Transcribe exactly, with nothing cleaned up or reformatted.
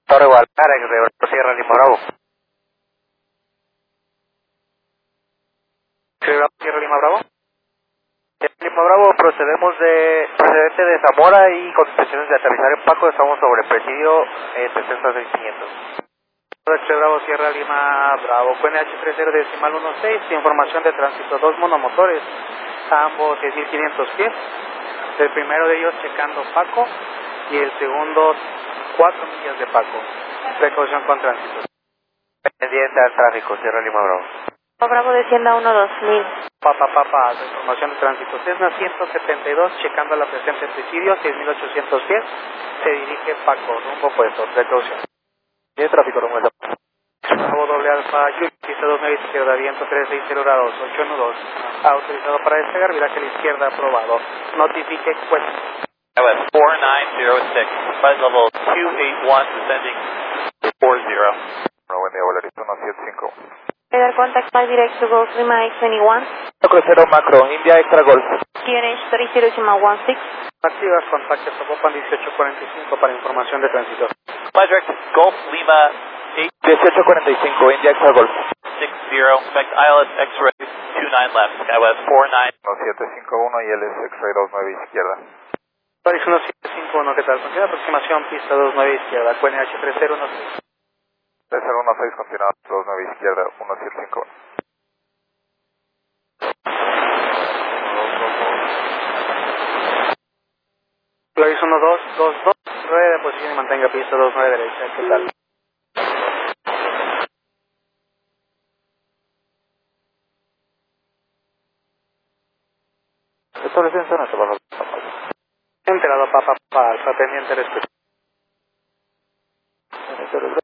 Torre Guadalajara, X-Ray Sierra Lima Bravo. Sierra Lima Bravo. Sierra Lima Bravo, procedemos de procedente de Zamora y con intenciones de aterrizar en Paco, estamos sobre presidio eh, sesenta y seis quinientos. X Bravo Sierra Lima Bravo, Q N H treinta decimal dieciséis, información de tránsito, dos monomotores, ambos seis mil quinientos pies. El primero de ellos checando Paco y el segundo cuatro millas de Paco. Precaución con tránsito. Pendiente al tráfico, Sierra Lima Bravo. Bravo descienda uno dos mil. Papá, papá, información de tránsito. Cessna ciento setenta y dos, checando la presencia de presidio, seis mil ochocientos pies. Se dirige Paco, rumbo opuesto. Precaución. Tiene tráfico, rumbo opuesto. Bravo doble alfa, Yuri, pista dos nueve izquierda, viento tres seis cero grados, ocho uno dos. Autorizado para despegar, viraje a la izquierda, aprobado. Notifique cuesta. West four nine zero six, flight level two eight one, descending four zero. Buen día, Volaris uno siete cinco. Radar contact flight direct to Golf Lima X veintiuno. Crucero macro, India Extra Golf. Q N H treinta decimal dieciséis. Activas contactos Zapopan dieciocho cuarenta y cinco para información de tránsito. Flight direct Golf Lima eight dieciocho cuarenta y cinco, India Extra Golf. six zero, expect I L S X-ray two nine left, Skywest four nine. uno siete cinco uno y L S X-ray dos nueve izquierda. Paris uno siete cinco uno, ¿qué tal? Continua aproximación, pista dos nueve izquierda, Q N H treinta dieciséis. tres cero uno seis, continuado, dos nueve izquierda, uno siete cinco. Paris uno dos dos dos, nueve de posición y mantenga pista dos nueve derecha, ¿qué tal? Establecencia no se baja. Enterado, papá, papá, alfa, pendiente, respeto.